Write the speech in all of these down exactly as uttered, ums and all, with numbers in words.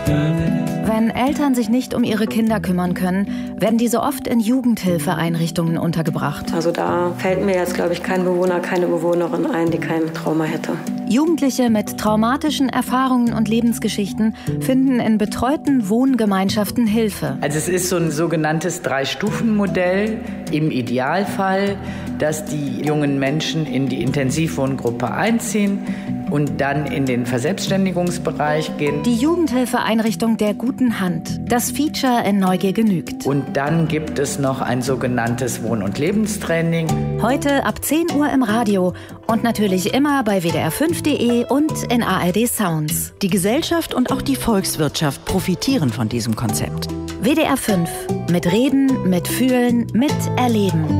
Wenn Eltern sich nicht um ihre Kinder kümmern können, werden diese oft in Jugendhilfeeinrichtungen untergebracht. Also da fällt mir jetzt, glaube ich, kein Bewohner, keine Bewohnerin ein, die kein Trauma hätte. Jugendliche mit traumatischen Erfahrungen und Lebensgeschichten finden in betreuten Wohngemeinschaften Hilfe. Also es ist so ein sogenanntes Drei-Stufen-Modell im Idealfall, dass die jungen Menschen in die Intensivwohngruppe einziehen und dann in den Verselbstständigungsbereich gehen. Die Jugendhilfeeinrichtung der guten Hand. Das Feature in Neugier genügt. Und dann gibt es noch ein sogenanntes Wohn- und Lebenstraining. Heute ab zehn Uhr im Radio und natürlich immer bei w d r fünf punkt d e und in A R D Sounds. Die Gesellschaft und auch die Volkswirtschaft profitieren von diesem Konzept. W D R fünf. Mit Reden, mit Fühlen, mit Erleben.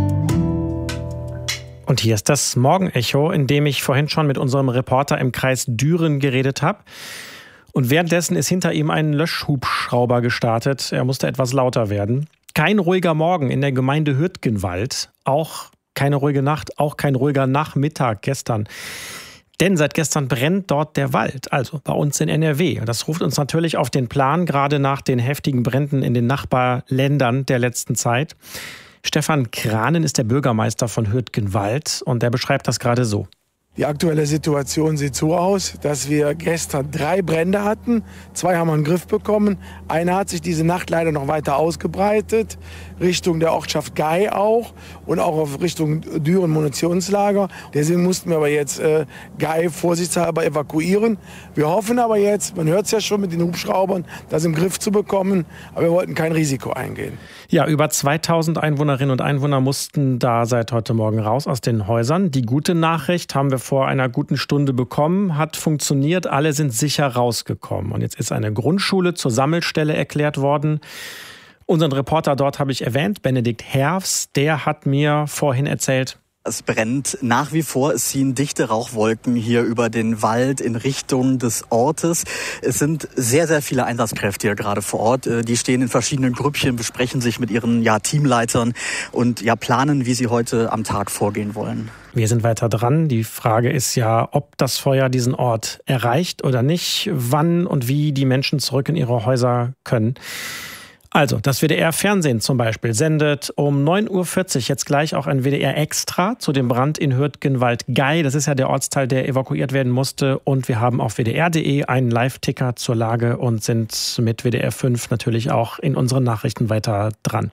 Und hier ist das Morgenecho, in dem ich vorhin schon mit unserem Reporter im Kreis Düren geredet habe. Und währenddessen ist hinter ihm ein Löschhubschrauber gestartet. Er musste etwas lauter werden. Kein ruhiger Morgen in der Gemeinde Hürtgenwald. Auch keine ruhige Nacht, auch kein ruhiger Nachmittag gestern. Denn seit gestern brennt dort der Wald, also bei uns in N R W. Und das ruft uns natürlich auf den Plan, gerade nach den heftigen Bränden in den Nachbarländern der letzten Zeit. Stefan Kranen ist der Bürgermeister von Hürtgenwald und der beschreibt das gerade so. Die aktuelle Situation sieht so aus, dass wir gestern drei Brände hatten. Zwei haben wir in den Griff bekommen. Einer hat sich diese Nacht leider noch weiter ausgebreitet, Richtung der Ortschaft Gei auch und auch auf Richtung Düren Munitionslager. Deswegen mussten wir aber jetzt äh, Gei vorsichtshalber evakuieren. Wir hoffen aber jetzt, man hört es ja schon mit den Hubschraubern, das im Griff zu bekommen. Aber wir wollten kein Risiko eingehen. Ja, über zweitausend Einwohnerinnen und Einwohner mussten da seit heute Morgen raus aus den Häusern. Die gute Nachricht haben wir vor einer guten Stunde bekommen, hat funktioniert, alle sind sicher rausgekommen. Und jetzt ist eine Grundschule zur Sammelstelle erklärt worden. Unseren Reporter dort habe ich erwähnt, Benedikt Herfs, der hat mir vorhin erzählt: Es brennt nach wie vor, es ziehen dichte Rauchwolken hier über den Wald in Richtung des Ortes. Es sind sehr, sehr viele Einsatzkräfte hier gerade vor Ort. Die stehen in verschiedenen Grüppchen, besprechen sich mit ihren ja, Teamleitern und ja, planen, wie sie heute am Tag vorgehen wollen. Wir sind weiter dran. Die Frage ist ja, ob das Feuer diesen Ort erreicht oder nicht, wann und wie die Menschen zurück in ihre Häuser können. Also, das W D R-Fernsehen zum Beispiel sendet um neun Uhr vierzig jetzt gleich auch ein W D R-Extra zu dem Brand in Hürtgenwald-Gei. Das ist ja der Ortsteil, der evakuiert werden musste. Und wir haben auf w d r punkt d e einen Live-Ticker zur Lage und sind mit W D R fünf natürlich auch in unseren Nachrichten weiter dran.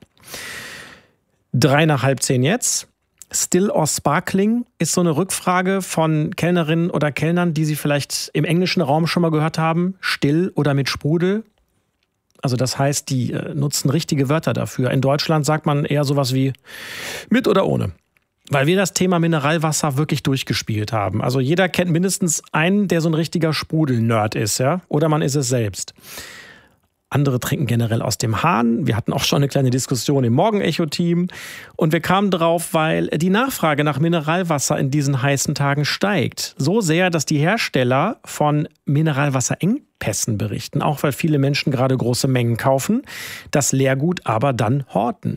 Drei nach halb zehn jetzt. Still or Sparkling ist so eine Rückfrage von Kellnerinnen oder Kellnern, die Sie vielleicht im englischen Raum schon mal gehört haben. Still oder mit Sprudel. Also das heißt, die äh, nutzen richtige Wörter dafür. In Deutschland sagt man eher sowas wie mit oder ohne. Weil wir das Thema Mineralwasser wirklich durchgespielt haben. Also jeder kennt mindestens einen, der so ein richtiger Sprudel-Nerd ist, ja? Oder man ist es selbst. Andere trinken generell aus dem Hahn. Wir hatten auch schon eine kleine Diskussion im Morgenecho-Team. Und wir kamen drauf, weil die Nachfrage nach Mineralwasser in diesen heißen Tagen steigt. So sehr, dass die Hersteller von Mineralwasserengpässen berichten. Auch weil viele Menschen gerade große Mengen kaufen, das Leergut aber dann horten.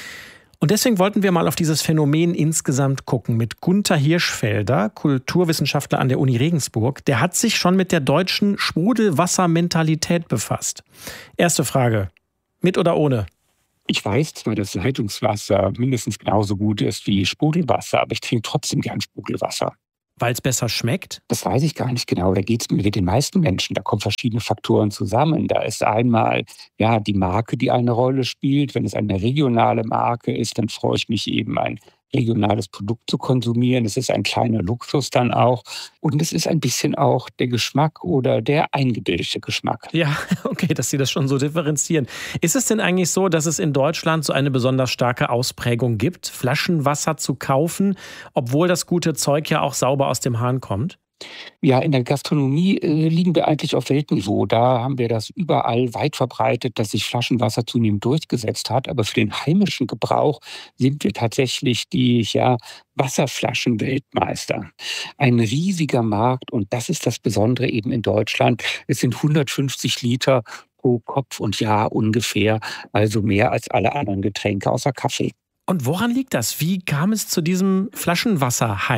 Und deswegen wollten wir mal auf dieses Phänomen insgesamt gucken mit Gunther Hirschfelder, Kulturwissenschaftler an der Uni Regensburg. Der hat sich schon mit der deutschen Sprudelwassermentalität befasst. Erste Frage, mit oder ohne? Ich weiß zwar, dass Leitungswasser mindestens genauso gut ist wie Sprudelwasser, aber ich trinke trotzdem gern Sprudelwasser. Weil es besser schmeckt? Das weiß ich gar nicht genau. Da geht es mit den meisten Menschen. Da kommen verschiedene Faktoren zusammen. Da ist einmal ja die Marke, die eine Rolle spielt. Wenn es eine regionale Marke ist, dann freue ich mich eben, ein regionales Produkt zu konsumieren. Es ist ein kleiner Luxus dann auch. Und es ist ein bisschen auch der Geschmack oder der eingebildete Geschmack. Ja, okay, dass Sie das schon so differenzieren. Ist es denn eigentlich so, dass es in Deutschland so eine besonders starke Ausprägung gibt, Flaschenwasser zu kaufen, obwohl das gute Zeug ja auch sauber aus dem Hahn kommt? Ja, in der Gastronomie äh, liegen wir eigentlich auf Weltniveau. Da haben wir das überall weit verbreitet, dass sich Flaschenwasser zunehmend durchgesetzt hat. Aber für den heimischen Gebrauch sind wir tatsächlich die ja, Wasserflaschen-Weltmeister. Ein riesiger Markt und das ist das Besondere eben in Deutschland. Es sind hundertfünfzig Liter pro Kopf und Jahr ungefähr, also mehr als alle anderen Getränke außer Kaffee. Und woran liegt das? Wie kam es zu diesem Flaschenwasser-Hype?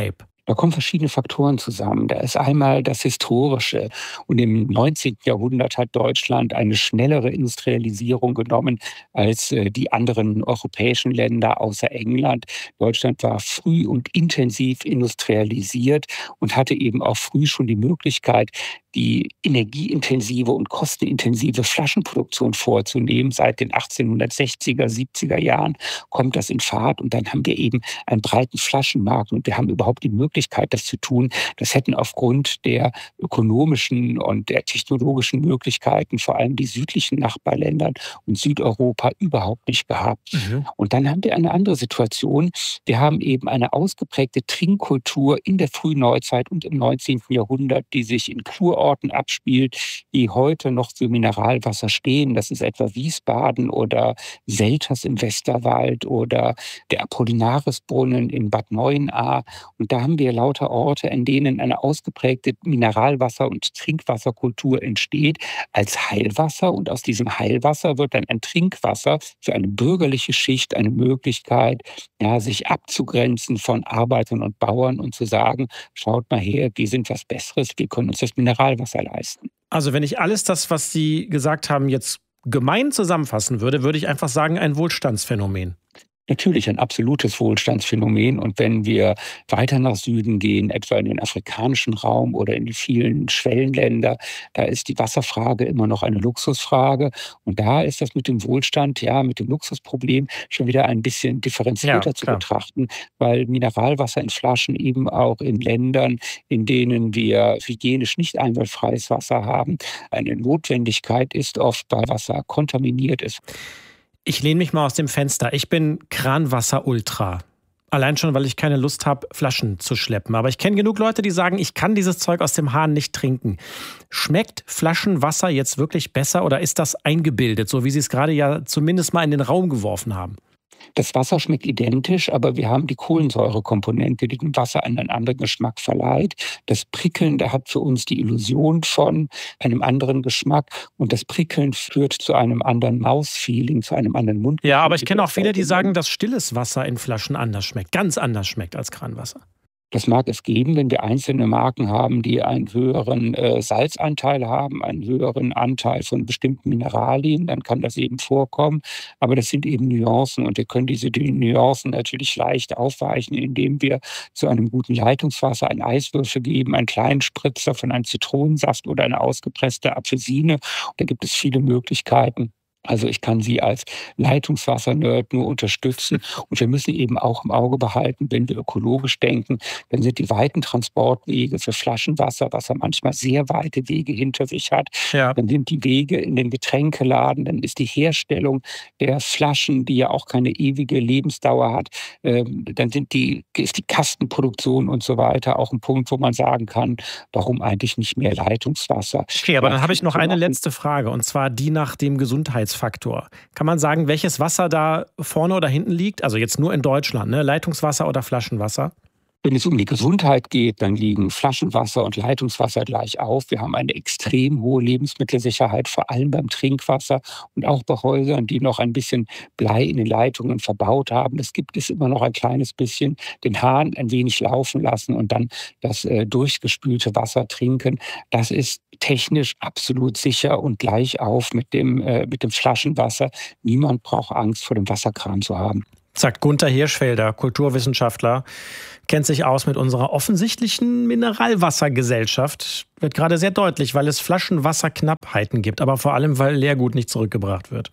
Da kommen verschiedene Faktoren zusammen. Da ist einmal das Historische. Und im neunzehnten Jahrhundert hat Deutschland eine schnellere Industrialisierung genommen als äh, die anderen europäischen Länder außer England. Deutschland war früh und intensiv industrialisiert und hatte eben auch früh schon die Möglichkeit, die energieintensive und kostenintensive Flaschenproduktion vorzunehmen. Seit den achtzehnhundertsechziger, siebziger Jahren kommt das in Fahrt und dann haben wir eben einen breiten Flaschenmarkt und wir haben überhaupt die Möglichkeit, das zu tun. Das hätten aufgrund der ökonomischen und der technologischen Möglichkeiten vor allem die südlichen Nachbarländer und Südeuropa überhaupt nicht gehabt. Mhm. Und dann haben wir eine andere Situation. Wir haben eben eine ausgeprägte Trinkkultur in der frühen Neuzeit und im neunzehnten Jahrhundert, die sich in Kurorten abspielt, die heute noch für Mineralwasser stehen. Das ist etwa Wiesbaden oder Selters im Westerwald oder der Apollinarisbrunnen in Bad Neuenahr. Und da haben wir lauter Orte, in denen eine ausgeprägte Mineralwasser- und Trinkwasserkultur entsteht als Heilwasser. Und aus diesem Heilwasser wird dann ein Trinkwasser für eine bürgerliche Schicht eine Möglichkeit, ja, sich abzugrenzen von Arbeitern und Bauern und zu sagen, schaut mal her, wir sind was Besseres, wir können uns das Mineralwasser leisten. Also wenn ich alles das, was Sie gesagt haben, jetzt gemein zusammenfassen würde, würde ich einfach sagen, ein Wohlstandsphänomen. Natürlich ein absolutes Wohlstandsphänomen. Und wenn wir weiter nach Süden gehen, etwa in den afrikanischen Raum oder in die vielen Schwellenländer, da ist die Wasserfrage immer noch eine Luxusfrage. Und da ist das mit dem Wohlstand, ja, mit dem Luxusproblem schon wieder ein bisschen differenzierter ja, zu betrachten, weil Mineralwasser in Flaschen eben auch in Ländern, in denen wir hygienisch nicht einwandfreies Wasser haben, eine Notwendigkeit ist oft, weil Wasser kontaminiert ist. Ich lehne mich mal aus dem Fenster. Ich bin Kranwasser-Ultra. Allein schon, weil ich keine Lust habe, Flaschen zu schleppen. Aber ich kenne genug Leute, die sagen, ich kann dieses Zeug aus dem Hahn nicht trinken. Schmeckt Flaschenwasser jetzt wirklich besser oder ist das eingebildet, so wie Sie es gerade ja zumindest mal in den Raum geworfen haben? Das Wasser schmeckt identisch, aber wir haben die Kohlensäurekomponente, die dem Wasser einen anderen Geschmack verleiht. Das Prickeln, da hat für uns die Illusion von einem anderen Geschmack und das Prickeln führt zu einem anderen Mouthfeeling, zu einem anderen Mundgefühl. Ja, aber ich kenne auch viele, die sagen, dass stilles Wasser in Flaschen anders schmeckt, ganz anders schmeckt als Kranwasser. Das mag es geben, wenn wir einzelne Marken haben, die einen höheren äh, Salzanteil haben, einen höheren Anteil von bestimmten Mineralien, dann kann das eben vorkommen. Aber das sind eben Nuancen und wir können diese die Nuancen natürlich leicht aufweichen, indem wir zu einem guten Leitungswasser einen Eiswürfel geben, einen kleinen Spritzer von einem Zitronensaft oder eine ausgepresste Apfelsine. Und da gibt es viele Möglichkeiten. Also ich kann Sie als Leitungswasser-Nerd nur unterstützen. Und wir müssen eben auch im Auge behalten, wenn wir ökologisch denken, dann sind die weiten Transportwege für Flaschenwasser, was ja manchmal sehr weite Wege hinter sich hat, ja. Dann sind die Wege in den Getränkeladen, dann ist die Herstellung der Flaschen, die ja auch keine ewige Lebensdauer hat, ähm, dann sind die, ist die Kastenproduktion und so weiter auch ein Punkt, wo man sagen kann, warum eigentlich nicht mehr Leitungswasser? Okay, aber dann habe ich noch eine letzte Frage, und zwar die nach dem Gesundheits Faktor. Kann man sagen, welches Wasser da vorne oder hinten liegt? Also jetzt nur in Deutschland, ne? Leitungswasser oder Flaschenwasser? Wenn es um die Gesundheit geht, dann liegen Flaschenwasser und Leitungswasser gleich auf. Wir haben eine extrem hohe Lebensmittelsicherheit, vor allem beim Trinkwasser und auch bei Häusern, die noch ein bisschen Blei in den Leitungen verbaut haben. Es gibt es immer noch ein kleines bisschen, den Hahn ein wenig laufen lassen und dann das äh, durchgespülte Wasser trinken. Das ist technisch absolut sicher und gleich auf mit dem, äh, mit dem Flaschenwasser. Niemand braucht Angst vor dem Wasserkran zu haben. Sagt Gunther Hirschfelder, Kulturwissenschaftler, kennt sich aus mit unserer offensichtlichen Mineralwassergesellschaft. Wird gerade sehr deutlich, weil es Flaschenwasserknappheiten gibt, aber vor allem, weil Leergut nicht zurückgebracht wird.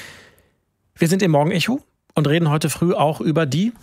Wir sind im Morgenecho und reden heute früh auch über die,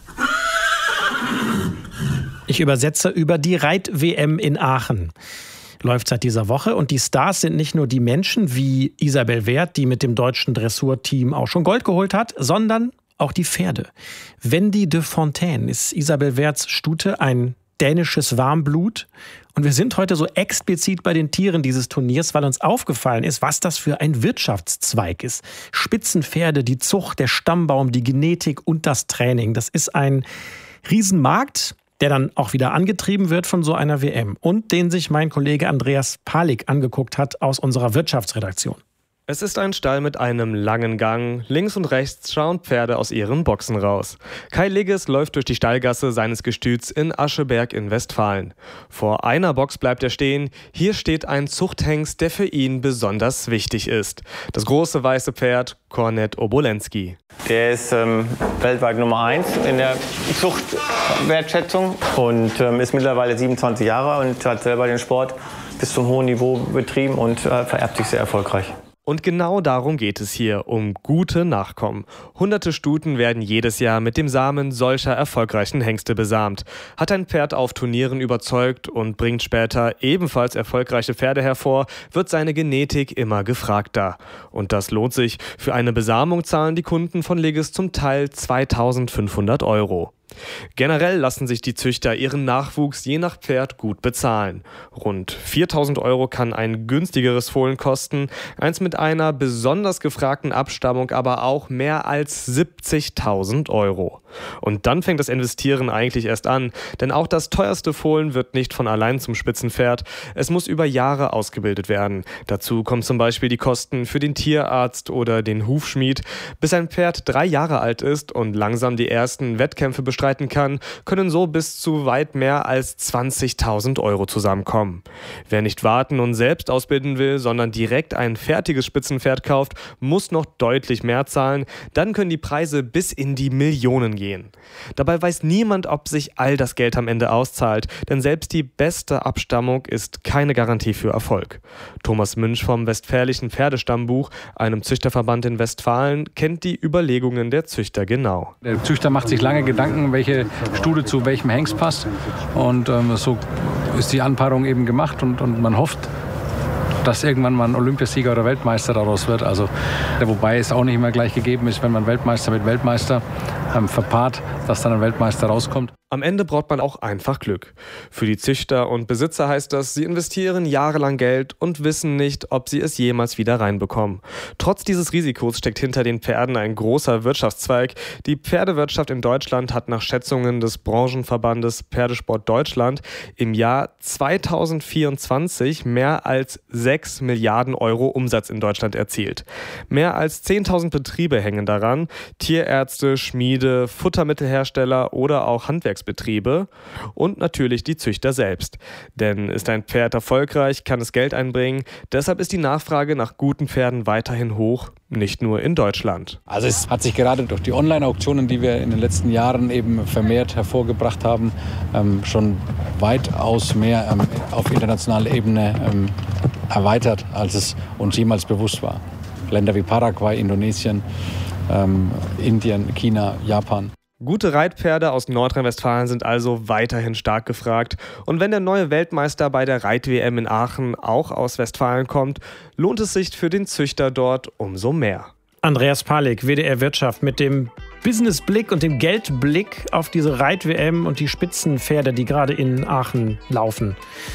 ich übersetze, über die Reit-W M in Aachen. Läuft seit dieser Woche und die Stars sind nicht nur die Menschen wie Isabel Werth, die mit dem deutschen Dressurteam auch schon Gold geholt hat, sondern auch die Pferde. Wendy de Fontaine ist Isabel Werths Stute, ein dänisches Warmblut. Und wir sind heute so explizit bei den Tieren dieses Turniers, weil uns aufgefallen ist, was das für ein Wirtschaftszweig ist. Spitzenpferde, die Zucht, der Stammbaum, die Genetik und das Training. Das ist ein Riesenmarkt, der dann auch wieder angetrieben wird von so einer W M. Und den sich mein Kollege Andreas Palik angeguckt hat aus unserer Wirtschaftsredaktion. Es ist ein Stall mit einem langen Gang. Links und rechts schauen Pferde aus ihren Boxen raus. Kai Ligges läuft durch die Stallgasse seines Gestüts in Ascheberg in Westfalen. Vor einer Box bleibt er stehen. Hier steht ein Zuchthengst, der für ihn besonders wichtig ist. Das große weiße Pferd Kornet Obolensky. Der ist ähm, weltweit Nummer eins in der Zuchtwertschätzung und ähm, ist mittlerweile siebenundzwanzig Jahre und hat selber den Sport bis zum hohen Niveau betrieben und äh, vererbt sich sehr erfolgreich. Und genau darum geht es hier, um gute Nachkommen. Hunderte Stuten werden jedes Jahr mit dem Samen solcher erfolgreichen Hengste besamt. Hat ein Pferd auf Turnieren überzeugt und bringt später ebenfalls erfolgreiche Pferde hervor, wird seine Genetik immer gefragter. Und das lohnt sich. Für eine Besamung zahlen die Kunden von Ligges zum Teil zweitausendfünfhundert Euro. Generell lassen sich die Züchter ihren Nachwuchs je nach Pferd gut bezahlen. Rund viertausend Euro kann ein günstigeres Fohlen kosten, eins mit einer besonders gefragten Abstammung aber auch mehr als siebzigtausend Euro. Und dann fängt das Investieren eigentlich erst an, denn auch das teuerste Fohlen wird nicht von allein zum Spitzenpferd. Es muss über Jahre ausgebildet werden. Dazu kommen zum Beispiel die Kosten für den Tierarzt oder den Hufschmied. Bis ein Pferd drei Jahre alt ist und langsam die ersten Wettkämpfe bestreiten kann, können so bis zu weit mehr als zwanzigtausend Euro zusammenkommen. Wer nicht warten und selbst ausbilden will, sondern direkt ein fertiges Spitzenpferd kauft, muss noch deutlich mehr zahlen. Dann können die Preise bis in die Millionen gehen. Dabei weiß niemand, ob sich all das Geld am Ende auszahlt, denn selbst die beste Abstammung ist keine Garantie für Erfolg. Thomas Münch vom Westfälischen Pferdestammbuch, einem Züchterverband in Westfalen, kennt die Überlegungen der Züchter genau. Der Züchter macht sich lange Gedanken, welche Stute zu welchem Hengst passt. Und ähm, so ist die Anpaarung eben gemacht und, und man hofft, dass irgendwann mal ein Olympiasieger oder Weltmeister daraus wird. Also, wobei es auch nicht immer gleich gegeben ist, wenn man Weltmeister mit Weltmeister ähm, verpaart, dass dann ein Weltmeister rauskommt. Am Ende braucht man auch einfach Glück. Für die Züchter und Besitzer heißt das, sie investieren jahrelang Geld und wissen nicht, ob sie es jemals wieder reinbekommen. Trotz dieses Risikos steckt hinter den Pferden ein großer Wirtschaftszweig. Die Pferdewirtschaft in Deutschland hat nach Schätzungen des Branchenverbandes Pferdesport Deutschland im Jahr zweitausendvierundzwanzig mehr als sechs Milliarden Euro Umsatz in Deutschland erzielt. Mehr als zehntausend Betriebe hängen daran. Tierärzte, Schmiede, Futtermittelhersteller oder auch Handwerksbetriebe. Betriebe und natürlich die Züchter selbst. Denn ist ein Pferd erfolgreich, kann es Geld einbringen. Deshalb ist die Nachfrage nach guten Pferden weiterhin hoch, nicht nur in Deutschland. Also es hat sich gerade durch die Online-Auktionen, die wir in den letzten Jahren eben vermehrt hervorgebracht haben, ähm, schon weitaus mehr ähm, auf internationaler Ebene ähm, erweitert, als es uns jemals bewusst war. Länder wie Paraguay, Indonesien, ähm, Indien, China, Japan. Gute Reitpferde aus Nordrhein-Westfalen sind also weiterhin stark gefragt. Und wenn der neue Weltmeister bei der Reit-W M in Aachen auch aus Westfalen kommt, lohnt es sich für den Züchter dort umso mehr. Andreas Palik, W D R Wirtschaft, mit dem Businessblick und dem Geldblick auf diese Reit-W M und die Spitzenpferde, die gerade in Aachen laufen.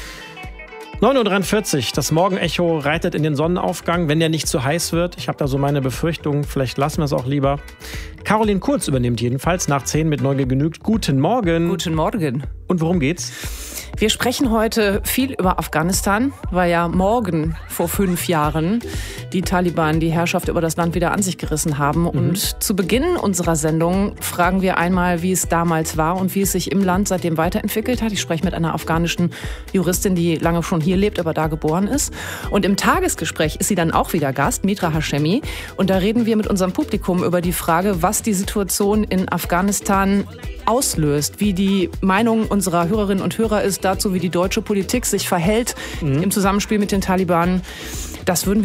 neun Uhr dreiundvierzig, das Morgenecho reitet in den Sonnenaufgang, wenn der nicht zu heiß wird. Ich habe da so meine Befürchtungen, vielleicht lassen wir es auch lieber. Caroline Kurz übernimmt jedenfalls nach zehn mit Neugier genügt. Guten Morgen. Guten Morgen. Und worum geht's? Wir sprechen heute viel über Afghanistan, weil ja morgen vor fünf Jahren die Taliban die Herrschaft über das Land wieder an sich gerissen haben. Mhm. Und zu Beginn unserer Sendung fragen wir einmal, wie es damals war und wie es sich im Land seitdem weiterentwickelt hat. Ich spreche mit einer afghanischen Juristin, die lange schon hier lebt, aber da geboren ist. Und im Tagesgespräch ist sie dann auch wieder Gast, Mitra Hashemi. Und da reden wir mit unserem Publikum über die Frage, was die Situation in Afghanistan auslöst, wie die Meinung unserer Hörerinnen und Hörer ist dazu, wie die deutsche Politik sich verhält mhm. im Zusammenspiel mit den Taliban. Das würden wir